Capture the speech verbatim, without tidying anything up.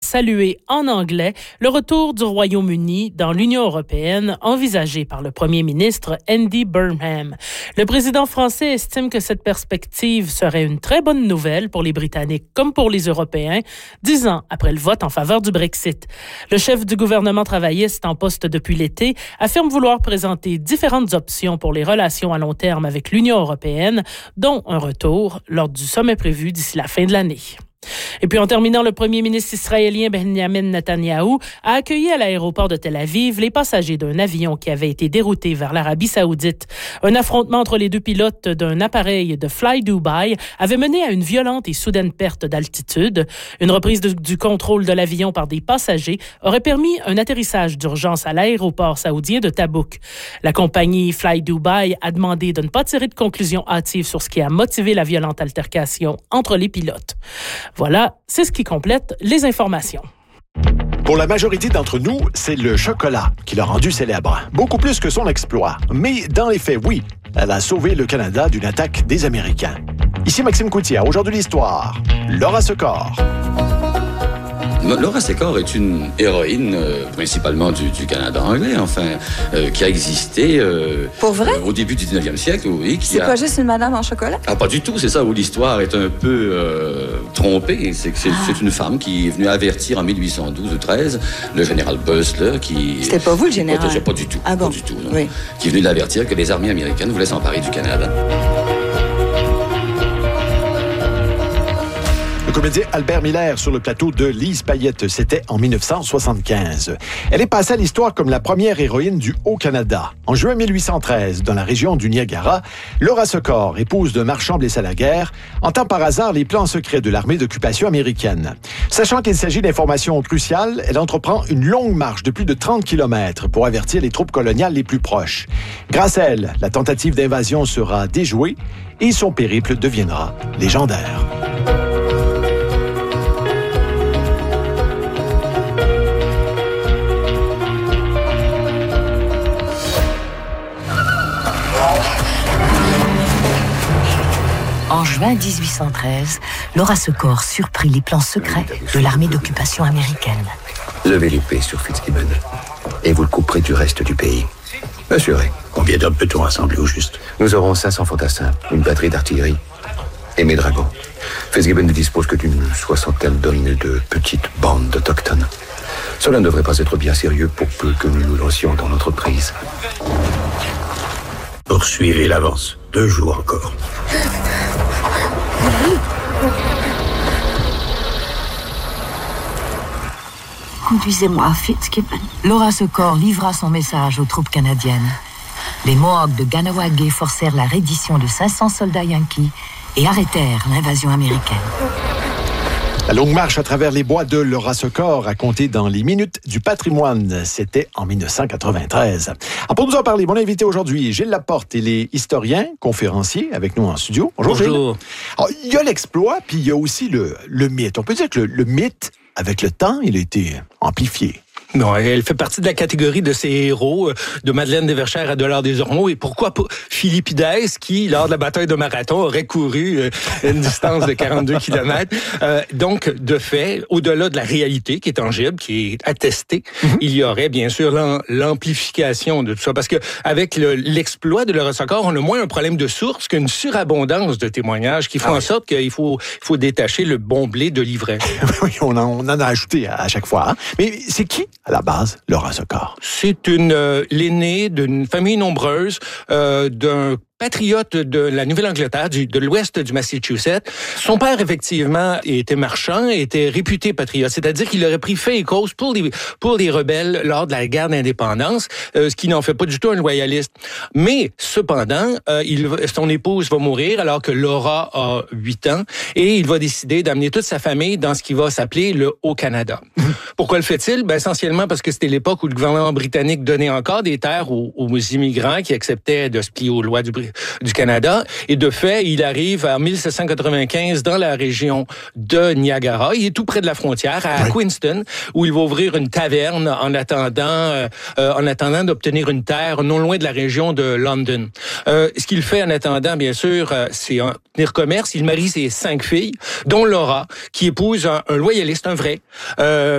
salué en anglais le retour du Royaume-Uni dans l'Union européenne envisagé par le premier ministre Andy Burnham. Le président français estime que cette perspective serait une très bonne nouvelle pour les Britanniques comme pour les Européens, dix ans après le vote en faveur du Brexit. Le chef du gouvernement travailliste en poste depuis l'été affirme vouloir présenter différentes options pour les relations à long terme avec l'Union européenne, dont un retour lors du sommet prévu d'ici la fin de l'année. Et puis en terminant, le premier ministre israélien Benjamin Netanyahou a accueilli à l'aéroport de Tel Aviv les passagers d'un avion qui avait été dérouté vers l'Arabie saoudite. Un affrontement entre les deux pilotes d'un appareil de Fly Dubai avait mené à une violente et soudaine perte d'altitude. Une reprise de, du contrôle de l'avion par des passagers aurait permis un atterrissage d'urgence à l'aéroport saoudien de Tabouk. La compagnie Fly Dubai a demandé de ne pas tirer de conclusions hâtives sur ce qui a motivé la violente altercation entre les pilotes. Voilà, c'est ce qui complète les informations. Pour la majorité d'entre nous, c'est le chocolat qui l'a rendu célèbre. Beaucoup plus que son exploit. Mais dans les faits, oui, elle a sauvé le Canada d'une attaque des Américains. Ici Maxime Coutier, aujourd'hui l'histoire. Laura Secor. Laura Secor est une héroïne euh, principalement du, du Canada anglais, enfin, euh, qui a existé euh, Pour vrai? euh, au début du dix-neuvième siècle, oui. Qui c'est a... pas juste une madame en chocolat? Ah, pas du tout, c'est ça où l'histoire est un peu euh, trompée. C'est que c'est, ah. c'est une femme qui est venue avertir en mille huit cent douze ou treize le général Butler qui... C'était pas vous le général? Protégeait pas du tout, ah bon? pas du tout, non. Oui. Qui est venu l'avertir que les armées américaines voulaient s'emparer du Canada. Le comédien Albert Miller sur le plateau de Lise Payette, c'était en dix-neuf cent soixante-quinze. Elle est passée à l'histoire comme la première héroïne du Haut-Canada. En juin mille huit cent treize, dans la région du Niagara, Laura Secor, épouse d'un marchand blessé à la guerre, entend par hasard les plans secrets de l'armée d'occupation américaine. Sachant qu'il s'agit d'informations cruciales, elle entreprend une longue marche de plus de trente kilomètres pour avertir les troupes coloniales les plus proches. Grâce à elle, la tentative d'invasion sera déjouée et son périple deviendra légendaire. En juin dix-huit cent treize, Laura Secor surprit les plans secrets de l'armée d'occupation américaine. Levez l'épée sur Fitzgibbon et vous le couperez du reste du pays. Assurez. Combien d'hommes peut-on rassembler au juste? Nous aurons cinq cents fantassins, une batterie d'artillerie et mes dragons. Fitzgibbon ne dispose que d'une soixantaine d'hommes et de petites bandes d'autochtones. Cela ne devrait pas être bien sérieux pour peu que nous nous lancions dans l'entreprise. Poursuivez l'avance. Deux jours encore. Conduisez-moi, Fitzgibbon. Laura Secor livra son message aux troupes canadiennes. Les Mohawks de Ganawagé forcèrent la reddition de cinq cents soldats yankees et arrêtèrent l'invasion américaine. La longue marche à travers les bois de Laura Secor, racontée dans les Minutes du patrimoine. C'était en dix-neuf cent quatre-vingt-treize. Alors pour nous en parler, mon invité aujourd'hui, Gilles Laporte, il est historien, conférencier avec nous en studio. Bonjour, Bonjour. Gilles. Alors, il y a l'exploit, puis il y a aussi le, le mythe. On peut dire que le, le mythe, avec le temps, il a été amplifié. Non, elle fait partie de la catégorie de ces héros, de Madeleine de Verchères à Dollard des Ormeaux. Et pourquoi pas Philippides, qui, lors de la bataille de Marathon, aurait couru une distance de quarante-deux kilomètres. Euh, donc, de fait, au-delà de la réalité qui est tangible, qui est attestée, mm-hmm. il y aurait bien sûr l'am- l'amplification de tout ça. Parce que avec le, l'exploit de Laura Secor, on a moins un problème de source qu'une surabondance de témoignages qui font ah, en sorte qu'il faut, il faut détacher le bon blé de l'ivraie. Oui, on en, on en a ajouté à, à chaque fois. Hein? Mais c'est qui, à la base, Laura Secor? C'est une euh, l'aînée d'une famille nombreuse, euh, d'un patriote de la Nouvelle-Angleterre, du, de l'ouest du Massachusetts. Son père, effectivement, était marchand, était réputé patriote, c'est-à-dire qu'il aurait pris fait et cause pour les, pour les rebelles lors de la guerre d'indépendance, euh, ce qui n'en fait pas du tout un loyaliste. Mais, cependant, euh, il, son épouse va mourir alors que Laura a huit ans et il va décider d'amener toute sa famille dans ce qui va s'appeler le Haut-Canada. Pourquoi le fait-il? Ben, essentiellement parce que c'était l'époque où le gouvernement britannique donnait encore des terres aux, aux immigrants qui acceptaient de se plier aux lois du du Canada. Et de fait, il arrive en dix-sept cent quatre-vingt-quinze dans la région de Niagara. Il est tout près de la frontière, à oui. Queenston, où il va ouvrir une taverne en attendant, euh, en attendant d'obtenir une terre non loin de la région de London. Euh, ce qu'il fait en attendant, bien sûr, euh, c'est en tenir commerce. Il marie ses cinq filles, dont Laura, qui épouse un, un loyaliste, un vrai, euh,